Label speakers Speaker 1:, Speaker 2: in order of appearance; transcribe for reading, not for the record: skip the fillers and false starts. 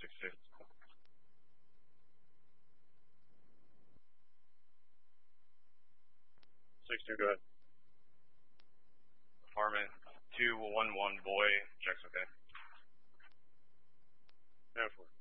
Speaker 1: 6-2. 6-2, go ahead. Apartment 211 boy, checks okay. 10-4.